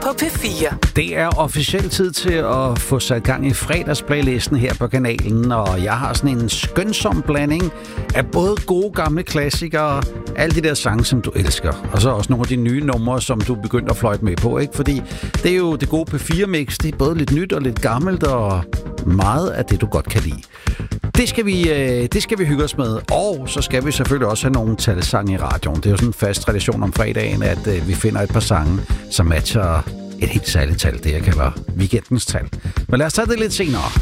på P4. Det er officielt tid til at få sat gang i fredagsplaylisten her på kanalen, og jeg har sådan en skønsom blanding af både gode gamle klassikere, alle de der sange, som du elsker, og så også nogle af de nye numre, som du begyndte at fløjte med på, ikke? Fordi det er jo det gode P4-mix, det er både lidt nyt og lidt gammelt, og meget af det, du godt kan lide. Det skal vi hygge os med, og så skal vi selvfølgelig også have nogle talsange i radioen. Det er jo sådan en fast tradition om fredagen, at vi finder et par sange, som matcher et helt særligt tal, det jeg kalder weekendens tal. Men lad os tage det lidt senere.